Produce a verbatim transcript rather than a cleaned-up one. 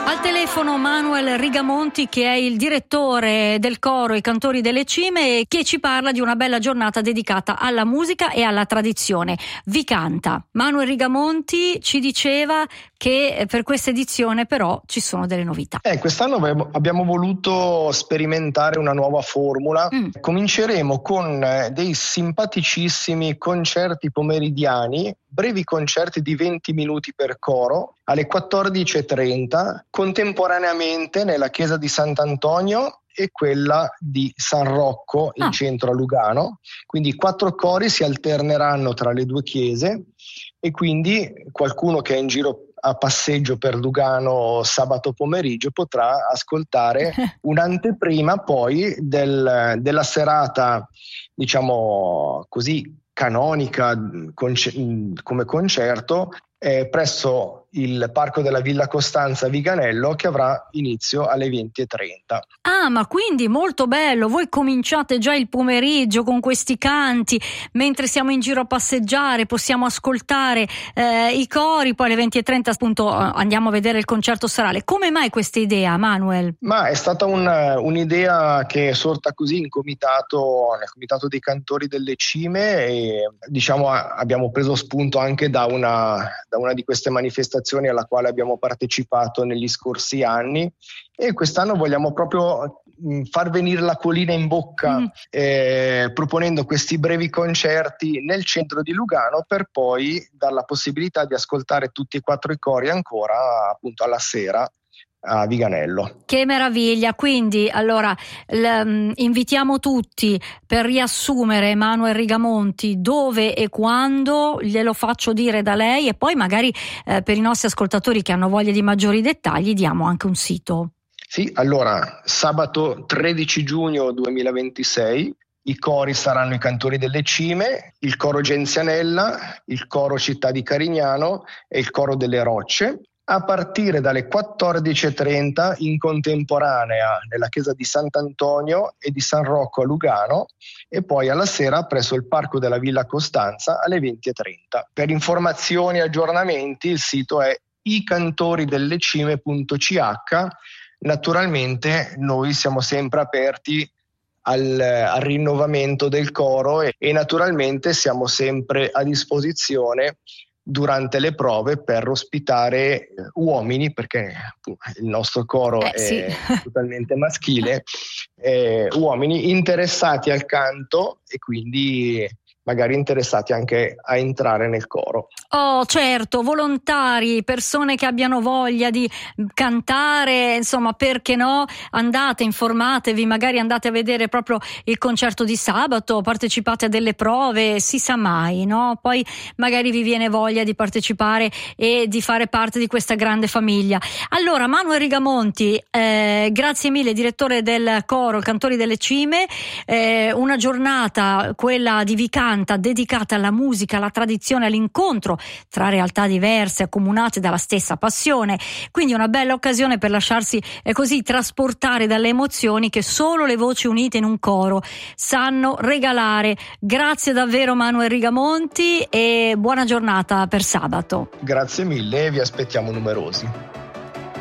Al telefono Manuel Rigamonti, che è il direttore del coro I Cantori delle Cime, che ci parla di una bella giornata dedicata alla musica e alla tradizione. Vi canta. Manuel Rigamonti ci diceva che per questa edizione però ci sono delle novità. Eh, quest'anno abbiamo voluto sperimentare una nuova formula. Mm. Cominceremo con dei simpaticissimi concerti pomeridiani, brevi concerti di venti minuti per coro, alle quattordici e trenta, contemporaneamente nella chiesa di Sant'Antonio e quella di San Rocco in ah. centro a Lugano. Quindi quattro cori si alterneranno tra le due chiese e quindi qualcuno che è in giro a passeggio per Lugano sabato pomeriggio potrà ascoltare un'anteprima poi del, della serata, diciamo così, canonica conce- come concerto eh, presso il Parco della Villa Costanza a Viganello, che avrà inizio alle venti e trenta. Ah, ma quindi molto bello, voi cominciate già il pomeriggio con questi canti, mentre siamo in giro a passeggiare possiamo ascoltare eh, i cori, poi alle venti e trenta appunto andiamo a vedere il concerto serale. Come mai questa idea, Manuel? Ma è stata un, un'idea che è sorta così in comitato, nel comitato dei cantori delle Cime, e diciamo abbiamo preso spunto anche da una, da una di queste manifestazioni alla quale abbiamo partecipato negli scorsi anni, e quest'anno vogliamo proprio far venire la colina in bocca mm. eh, proponendo questi brevi concerti nel centro di Lugano, per poi dar la possibilità di ascoltare tutti e quattro i cori ancora appunto alla sera a Viganello. Che meraviglia! Quindi allora l- invitiamo tutti, per riassumere, Manuel Rigamonti, dove e quando, glielo faccio dire da lei, e poi magari eh, per i nostri ascoltatori che hanno voglia di maggiori dettagli diamo anche un sito. Sì, allora sabato tredici giugno duemilaventisei i cori saranno i Cantori delle Cime, il coro Genzianella, il coro Città di Carignano e il coro delle Rocce, a partire dalle quattordici e trenta in contemporanea nella chiesa di Sant'Antonio e di San Rocco a Lugano, e poi alla sera presso il Parco della Villa Costanza alle venti e trenta. Per informazioni e aggiornamenti il sito è i cantori delle cime punto c h. Naturalmente noi siamo sempre aperti al, al rinnovamento del coro e, e naturalmente siamo sempre a disposizione durante le prove per ospitare uomini, perché il nostro coro eh, è sì. totalmente maschile, eh, uomini interessati al canto e quindi magari interessati anche a entrare nel coro. Oh, certo, volontari, persone che abbiano voglia di cantare, insomma, perché no? Andate, informatevi, magari andate a vedere proprio il concerto di sabato, partecipate a delle prove, si sa mai, no? Poi magari vi viene voglia di partecipare e di fare parte di questa grande famiglia. Allora, Manuel Rigamonti, eh, grazie mille, direttore del coro Cantori delle Cime, eh, una giornata, quella di Vicante, dedicata alla musica, alla tradizione, all'incontro tra realtà diverse accomunate dalla stessa passione, quindi una bella occasione per lasciarsi eh, così trasportare dalle emozioni che solo le voci unite in un coro sanno regalare. Grazie davvero Manuel Rigamonti e buona giornata per sabato. Grazie mille, vi aspettiamo numerosi.